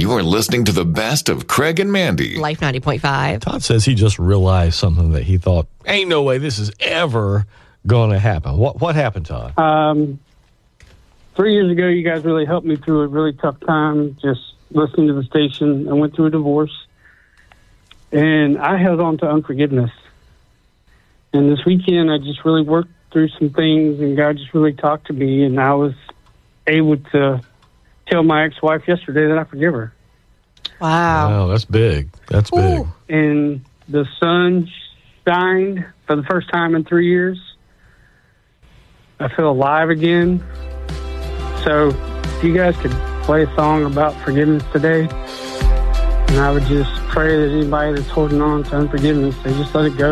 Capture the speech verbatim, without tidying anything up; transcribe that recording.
You are listening to the best of Craig and Mandy. Life ninety point five. Todd says he just realized something that he thought, ain't no way this is ever going to happen. What what happened, Todd? Um, three years ago, you guys really helped me through a really tough time, just listening to the station. I went through a divorce, and I held on to unforgiveness. And this weekend, I just really worked through some things, and God just really talked to me, and I was able to tell my ex-wife yesterday that I forgive her. Wow. Wow, that's big. That's Ooh. big. And the sun shined for the first time in three years. I feel alive again. So if you guys could play a song about forgiveness today, and I would just pray that anybody that's holding on to unforgiveness, they just let it go.